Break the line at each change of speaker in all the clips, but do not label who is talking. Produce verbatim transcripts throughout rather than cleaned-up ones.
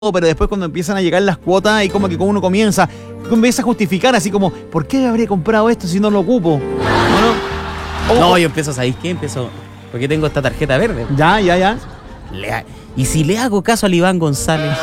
pero después cuando empiezan a llegar las cuotas y como que uno comienza, comienza a justificar así como, ¿por qué habría comprado esto si no lo ocupo? ¿No?
No, yo empiezo, ¿sabéis qué? Empiezo, porque tengo esta tarjeta verde.
Ya, ya, ya.
Le- y si le hago caso al Iván González.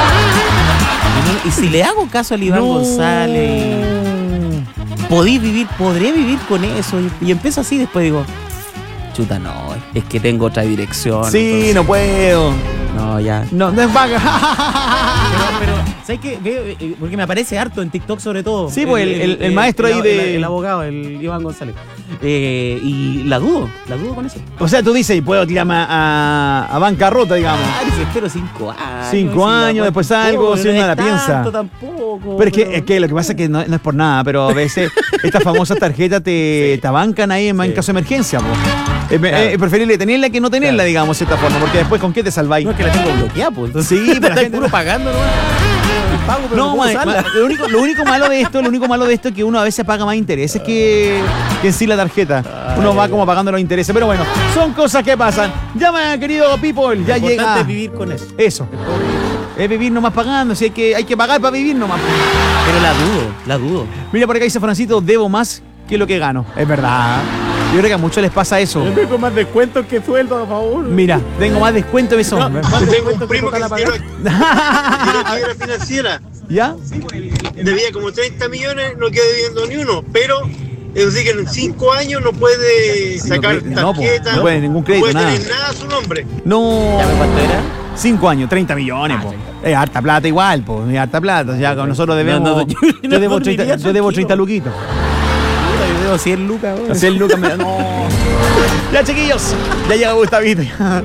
Y si le hago caso al Iván
No.
González, podí vivir, podré vivir con eso. Y, y empiezo así, después digo, chuta, no, es que tengo otra dirección.
Sí,
entonces,
no puedo.
no, ya.
No, no es vaga.
Pero, pero, ¿sabes qué? Veo, eh, porque me aparece harto en TikTok sobre todo.
Sí, pues, el- el- el maestro ahí
el-
de-
El, el abogado, el Iván González. Eh, y la dudo, la dudo con eso.
O sea, tú dices, puedo tirarme a, a, a bancarrota, digamos.
Ay, si espero cinco años.
Cinco
si la
años,
cuento
después algo,
poco,
si
no
uno
es
la piensa.
tanto tampoco.
Pero es que, es que lo que pasa es que no, no es por nada, pero a veces estas famosas tarjetas te,
Sí.
te abancan ahí en, en
Sí.
caso de emergencia. Po. Es, me-
Claro.
es preferible tenerla que no tenerla,
Claro.
digamos, de cierta forma, porque después ¿con qué te salváis?
No es que la tengo bloqueada, pues. Entonces,
Sí, pero la
está
gente
puro
no-
pagando, ¿no? Pago, pero
No,
no puedo
ma-
usarla.
ma- lo, único, lo único malo de esto, lo único malo de esto es que uno a veces paga más intereses que, que en sí la tarjeta. Uno
Ay,
va
ay,
como pagando los intereses, pero bueno, son cosas que pasan. Llama, querido people, ya
Lo importante
llega.
es vivir con eso.
Eso, es vivir nomás pagando, si hay que, hay que pagar para vivir nomás.
Pero la dudo, la dudo.
Mira por acá dice Francito, debo más que lo que gano. Es verdad. Yo creo que a muchos les pasa eso.
tengo más descuentos que sueldo, por favor.
Mira, tengo más descuento de eso.
No,
¿Más
más
Tengo
descuento
un primo que
total a
quiero,
pagar.
quiero quiebra financiera.
¿Ya?
Debía como treinta millones, no queda debiendo ni uno. Pero, es decir, que en cinco años no puede
Sí,
sacar
no puede- no, po,
tarjeta.
no puede ningún crédito,
no puede
nada.
tener nada a su nombre.
No.
¿Ya me cuánto era?
Cinco años, treinta millones,
Ah,
po.
treinta.
Es harta plata igual, po. Es harta plata. Ya con nosotros debemos.
No, no, yo-
yo,
no
debo
dormiría
treinta, yo debo
tranquilo.
treinta luquitos.
Puta, yo debo cien lucas, weón.
Hacer lucas me da- No. Ya, chiquillos. Ya llega Gustavito.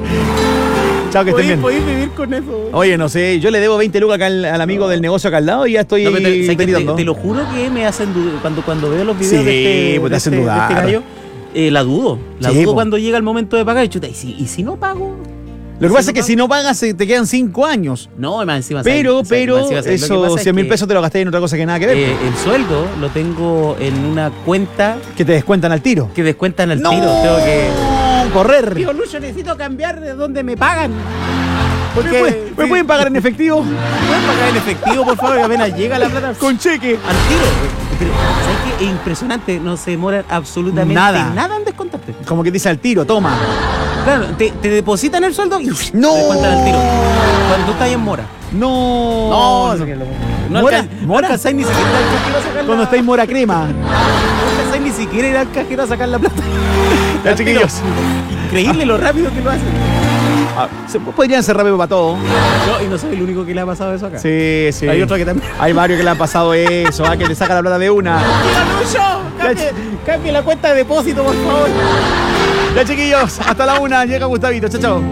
Chao, que estén
Podéis-
bien.
podéis vivir con eso.
Oye, no sé, yo le debo veinte lucas acá al, al amigo del negocio acá al lado y ya estoy
No, pero te, ¿sabes qué? te,
delirando.
te lo juro que me hacen dudar. Cuando, cuando veo los videos
Sí,
de este,
pues te
de
hacen
este- de
dudar.
este gallo, eh, la dudo. La
Sí,
dudo
po.
cuando llega el momento de pagar. Y, chuta, ¿y, si, ¿y si no pago?
Lo que
¿Si
pasa
no
es que
pago?
si no pagas se- te quedan cinco años.
No, más encima.
Pero,
¿sabes?
pero,
Más encima, ¿sabes? Lo que
esos
pasa es
cien mil
que,
pesos te lo gasté en otra cosa que nada que ver.
eh, el sueldo lo tengo en una cuenta
que te descuentan al tiro.
que descuentan al
¡No!
tiro. Tengo que.
Correr.
Tío Lucho, necesito cambiar de donde me pagan.
¿Me,
Porque
puede- me
sí,
pueden pagar en efectivo?
¿pueden pagar en efectivo, por favor? Que apenas llega la plata.
Con cheque.
Al tiro. Pero, ¿sabes qué? Es impresionante. No se demoran absolutamente
Nada.
nada, en descontarte.
Como que dice al tiro, toma.
Claro, te, te depositan el sueldo y
¡No!
te descuentan al tiro. Cuando tú estás en mora.
No.
No, no,
¿Mora?
alcan- no
¿Mora?
alcanzáis ni siquiera ir al cajero a sacar
Cuando
la...
estáis mora crema.
No alcanzáis ni siquiera ir al cajero a sacar la plata.
Ya,
Al tiro.
chiquillos.
Increíble lo rápido que lo hacen.
Ah, se- podrían ser rápido para todo.
No, y no soy el único que le ha pasado eso acá.
Sí, sí.
Hay otro que también.
Hay varios que le han pasado eso, ah, que te saca la plata de una.
¡Tío Lucho! Cambie, cambie la cuenta de depósito, por favor.
Ya, chiquillos, hasta la una, llega Gustavito, chao, chao.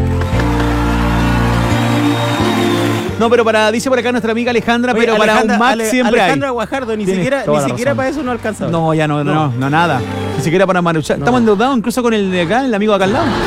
No, pero para, dice por acá nuestra amiga Alejandra,
Oye,
pero para
Alejandra-
un Mac
Ale-
siempre
Alejandra Guajardo, ni
Tienes
siquiera,
toda
ni
la
siquiera
razón.
para eso no alcanza.
hay. No, ya no, no, no, no, nada. Ni siquiera para maruchar.
No.
Estamos endeudados incluso con el de acá, el amigo de acá al lado.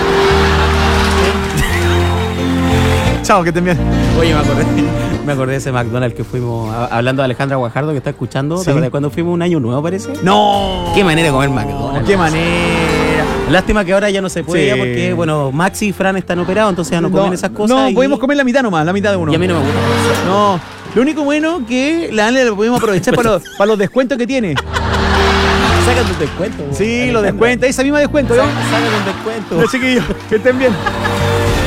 Chao, que estén bien.
Oye, me acordé, me acordé de ese McDonald's que fuimos, a- hablando de Alejandra Guajardo que está escuchando.
Sí.
¿Te acuerdas cuando fuimos un año nuevo, parece?
No.
Qué manera de comer McDonald's.
Qué manera.
Lástima que ahora ya no se puede
Sí.
ya porque, bueno, Maxi y Fran están operados, entonces ya no comen esas cosas.
No,
y,
podemos comer la mitad nomás, la mitad de uno.
Y a mí no me gusta.
No, lo único bueno que la Ale lo podemos aprovechar para los, para los descuentos que tiene.
Sacan un descuento.
Sí,
Alejandra.
los descuentos, esa misma descuento, ¿no?
Sacan un descuento.
Los chiquillos, que estén bien.